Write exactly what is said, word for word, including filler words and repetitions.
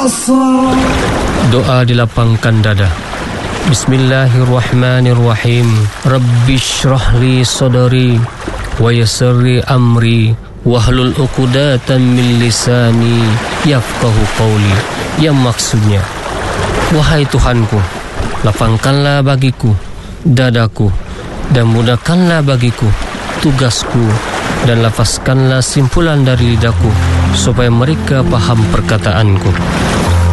Doa dilapangkan dada. Bismillahirrahmanirrahim. Rabbi shrahli sadri wa yassirli amri wahlul uqdatan min lisani yafqahu qawli. Yang maksudnya, wahai Tuhanku, lapangkanlah bagiku dadaku dan mudahkanlah bagiku tugasku, dan lafazkanlah simpulan dari lidahku supaya mereka paham perkataanku.